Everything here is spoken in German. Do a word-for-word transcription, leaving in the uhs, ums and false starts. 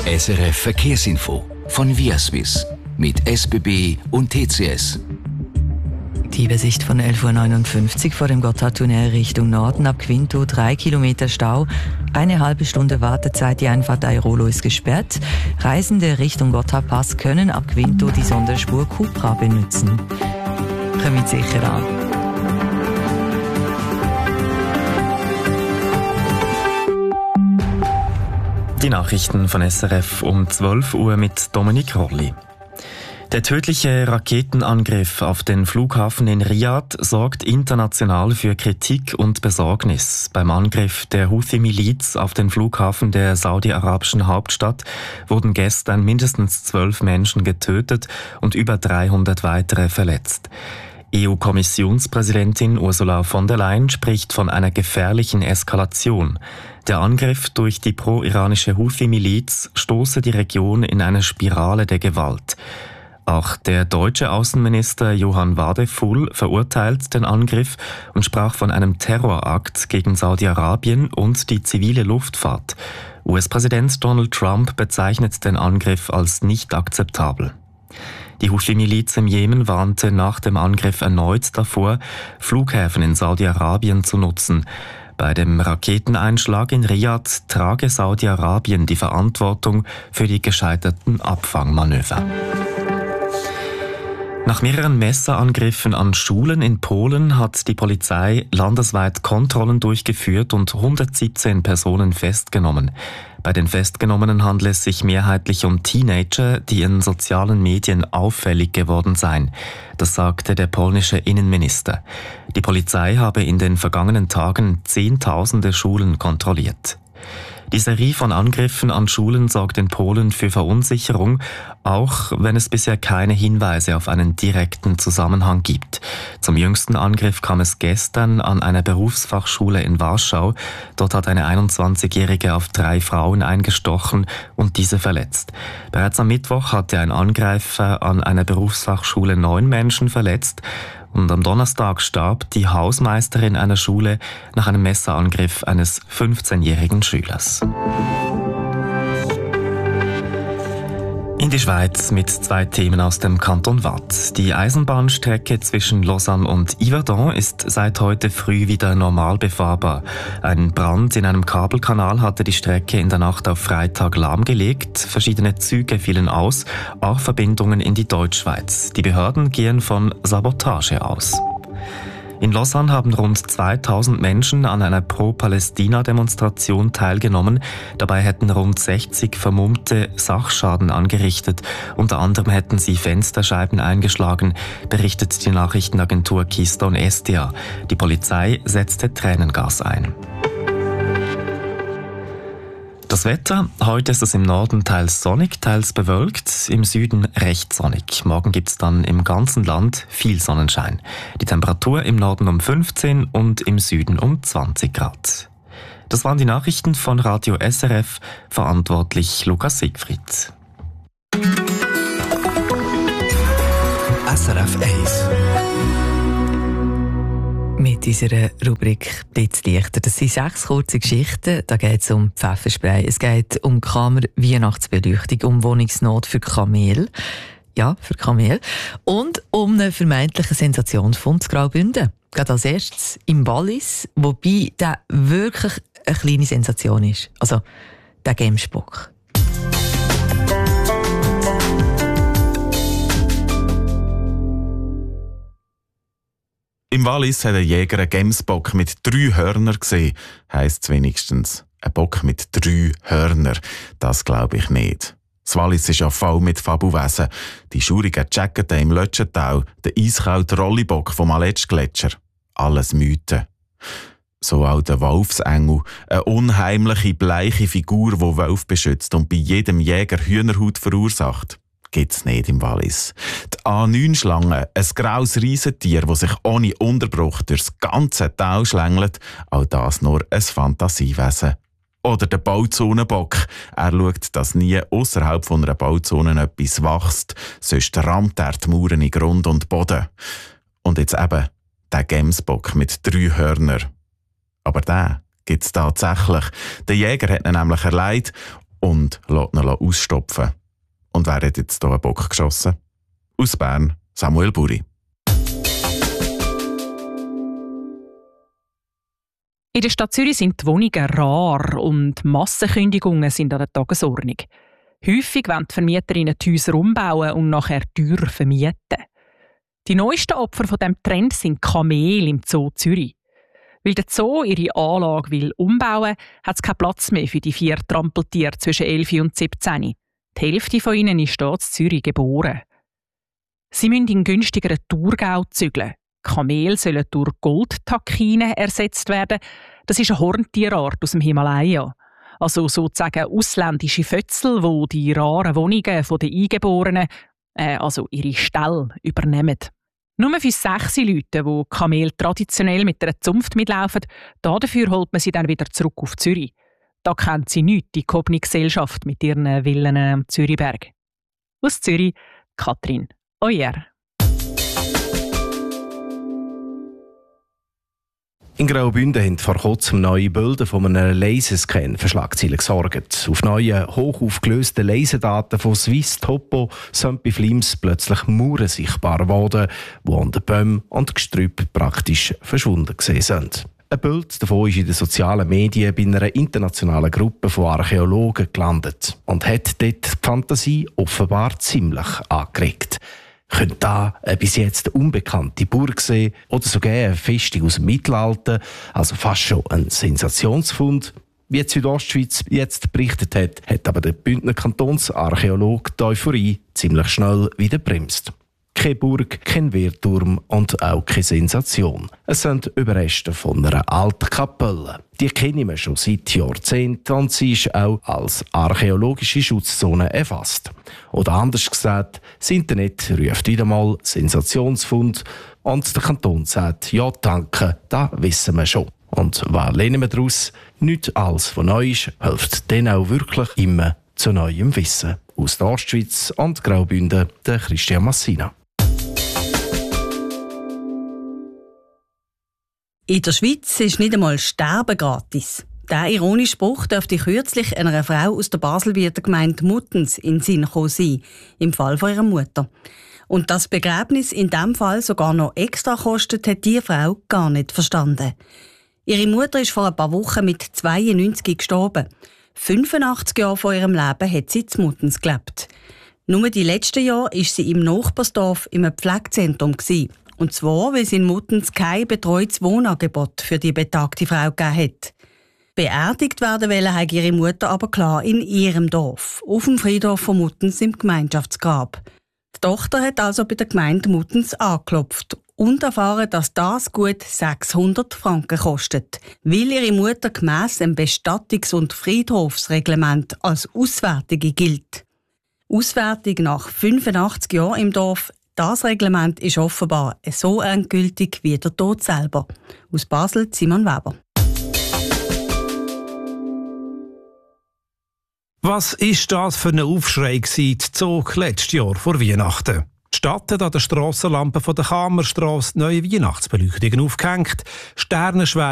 S R F Verkehrsinfo von Viaswiss mit S B B und T C S. Die Übersicht von elf Uhr neunundfünfzig vor dem Gotthardtunnel Richtung Norden ab Quinto, drei Kilometer Stau, eine halbe Stunde Wartezeit, die Einfahrt Airolo ist gesperrt. Reisende Richtung Gotthardpass können ab Quinto die Sonderspur Cupra benutzen. Kommt sicher an. Die Nachrichten von S R F um zwölf Uhr mit Dominik Rolli. Der tödliche Raketenangriff auf den Flughafen in Riad sorgt international für Kritik und Besorgnis. Beim Angriff der Houthi-Miliz auf den Flughafen der saudi-arabischen Hauptstadt wurden gestern mindestens zwölf Menschen getötet und über dreihundert weitere verletzt. E U-Kommissionspräsidentin Ursula von der Leyen spricht von einer gefährlichen Eskalation. Der Angriff durch die pro-iranische Houthi-Miliz stoße die Region in eine Spirale der Gewalt. Auch der deutsche Außenminister Johann Wadefuhl verurteilt den Angriff und sprach von einem Terrorakt gegen Saudi-Arabien und die zivile Luftfahrt. U S-Präsident Donald Trump bezeichnet den Angriff als nicht akzeptabel. Die Houthi-Miliz im Jemen warnte nach dem Angriff erneut davor, Flughäfen in Saudi-Arabien zu nutzen. Bei dem Raketeneinschlag in Riad trage Saudi-Arabien die Verantwortung für die gescheiterten Abfangmanöver. Nach mehreren Messerangriffen an Schulen in Polen hat die Polizei landesweit Kontrollen durchgeführt und hundertsiebzehn Personen festgenommen. Bei den Festgenommenen handelt es sich mehrheitlich um Teenager, die in sozialen Medien auffällig geworden seien. Das sagte der polnische Innenminister. Die Polizei habe in den vergangenen Tagen Zehntausende Schulen kontrolliert. Die Serie von Angriffen an Schulen sorgt in Polen für Verunsicherung, auch wenn es bisher keine Hinweise auf einen direkten Zusammenhang gibt. Zum jüngsten Angriff kam es gestern an einer Berufsfachschule in Warschau. Dort hat eine einundzwanzigjährige auf drei Frauen eingestochen und diese verletzt. Bereits am Mittwoch hatte ein Angreifer an einer Berufsfachschule neun Menschen verletzt. Und am Donnerstag starb die Hausmeisterin einer Schule nach einem Messerangriff eines fünfzehnjährigen Schülers. In die Schweiz mit zwei Themen aus dem Kanton Waadt. Die Eisenbahnstrecke zwischen Lausanne und Yverdon ist seit heute früh wieder normal befahrbar. Ein Brand in einem Kabelkanal hatte die Strecke in der Nacht auf Freitag lahmgelegt. Verschiedene Züge fielen aus, auch Verbindungen in die Deutschschweiz. Die Behörden gehen von Sabotage aus. In Lausanne haben rund zweitausend Menschen an einer Pro-Palästina-Demonstration teilgenommen. Dabei hätten rund sechzig Vermummte Sachschaden angerichtet. Unter anderem hätten sie Fensterscheiben eingeschlagen, berichtet die Nachrichtenagentur Keystone S D A. Die Polizei setzte Tränengas ein. Das Wetter, heute ist es im Norden teils sonnig, teils bewölkt, im Süden recht sonnig. Morgen gibt es dann im ganzen Land viel Sonnenschein. Die Temperatur im Norden um fünfzehn und im Süden um zwanzig Grad. Das waren die Nachrichten von Radio S R F, verantwortlich Lukas Siegfried. S R F eins. Mit unserer Rubrik «Blitzlichter». Das sind sechs kurze Geschichten. Da geht es um Pfefferspray, es geht um Kammer-Weihnachtsbeleuchtung, um Wohnungsnot für Kamel. Ja, für Kamel. Und um einen vermeintlichen Sensationsfund zu Graubünden. Gerade als erstes im Wallis, wobei der wirklich eine kleine Sensation ist. Also der Gemsbock. Im Wallis hat ein Jäger einen Gemsbock mit drei Hörnern gesehen, heisst es wenigstens. Ein Bock mit drei Hörnern, das glaube ich nicht. Das Wallis ist ja voll mit Fabelwesen. Die schaurigen Jacketen im Lötschentau, der eiskalte Rollibock vom Aletschgletscher. Alles Mythen. So auch der Wolfsengel, eine unheimliche, bleiche Figur, die Wölfe beschützt und bei jedem Jäger Hühnerhaut verursacht. Gibt's nicht im Wallis. Die A neun Schlange, ein graues Riesentier, das sich ohne Unterbruch durchs ganze Tal schlängelt, auch das nur ein Fantasiewesen. Oder der Bauzonenbock. Er schaut, dass nie ausserhalb von einer Bauzone etwas wächst, sonst rammt er die Mauern in Grund und Boden. Und jetzt eben der Gemsbock mit drei Hörnern. Aber den gibt's tatsächlich. Der Jäger hat ihn nämlich erleidet und lässt ihn ausstopfen. Und wer hat jetzt hier einen Bock geschossen? Aus Bern, Samuel Buri. In der Stadt Zürich sind die Wohnungen rar und Massenkündigungen sind an der Tagesordnung. Häufig wollen die Vermieterinnen die Häuser umbauen und nachher teuer vermieten. Die neuesten Opfer von diesem Trend sind Kamele im Zoo Zürich. Weil der Zoo ihre Anlage will umbauen will, hat es keinen Platz mehr für die vier Trampeltiere zwischen elf und siebzehn. Die Hälfte von ihnen ist hier in Zürich geboren. Sie müssen in günstigeren Thurgau zügeln. Kamele sollen durch Goldtakine ersetzt werden. Das ist eine Horntierart aus dem Himalaya. Also sozusagen ausländische Fötzel, die die raren Wohnungen der Eingeborenen, äh, also ihre Ställe, übernehmen. Nur für sechs Leute, die Kamele traditionell mit einer Zunft mitlaufen, dafür holt man sie dann wieder zurück auf Zürich. Da kennt sie nichts, die gehobene Gesellschaft mit ihren Villen am Zürichberg. Aus Zürich, Katrin Oyer. In Graubünden haben vor kurzem neue Bilder von einem Laserscan für Schlagzeilen gesorgt. Auf neuen, hoch aufgelösten Laserdaten von Swiss Topo sind bei Flims plötzlich Mauern sichtbar geworden, die an den Bäumen und Gestrüpp praktisch verschwunden gesehen sind. Ein Bild davon ist in den sozialen Medien bei einer internationalen Gruppe von Archäologen gelandet und hat dort die Fantasie offenbar ziemlich angeregt. Könnte da eine bis jetzt unbekannte Burg sein oder sogar eine Festung aus dem Mittelalter, also fast schon ein Sensationsfund. Wie die Südostschweiz jetzt berichtet hat, hat aber der Bündner Kantonsarchäologe die Euphorie ziemlich schnell wieder bremst. Keine Burg, kein Wehrturm und auch keine Sensation. Es sind Überreste von einer alten Kapelle. Die kennen wir schon seit Jahrzehnten und sie ist auch als archäologische Schutzzone erfasst. Oder anders gesagt, das Internet ruft wieder mal Sensationsfund und der Kanton sagt, ja danke, das wissen wir schon. Und was lernen wir daraus? Nicht alles, was neu ist, hilft dann auch wirklich immer zu neuem Wissen. Aus der Ostschweiz und Graubünden, der Christian Massina. In der Schweiz ist nicht einmal Sterben gratis. Dieser ironische Spruch dürfte kürzlich einer Frau aus der Baselbieter Gemeinde Muttens in den Sinn gekommen sein, im Fall von ihrer Mutter. Und das Begräbnis in diesem Fall sogar noch extra kostet, hat die Frau gar nicht verstanden. Ihre Mutter ist vor ein paar Wochen mit zweiundneunzig gestorben. fünfundachtzig Jahre vor ihrem Leben hat sie in Muttens gelebt. Nur die letzten Jahre war sie im Nachbarsdorf im Pflegezentrum gewesen. Und zwar, weil es in Muttens kein betreutes Wohnangebot für die betagte Frau gegeben hat. Beerdigt werden wollte hat ihre Mutter aber klar in ihrem Dorf, auf dem Friedhof von Muttens im Gemeinschaftsgrab. Die Tochter hat also bei der Gemeinde Muttens angeklopft und erfahren, dass das gut sechshundert Franken kostet, weil ihre Mutter gemäss dem Bestattungs- und Friedhofsreglement als Auswärtige gilt. Auswärtig nach fünfundachtzig Jahren im Dorf, das Reglement ist offenbar so endgültig wie der Tod selber. Aus Basel, Simon Weber. Was ist das für ein Aufschrei gewesen, die Zug letztes Jahr vor Weihnachten? Die Stadt hat an der Strassenlampe von der Kammerstrasse neue Weihnachtsbeleuchtungen aufgehängt. Sternenschweif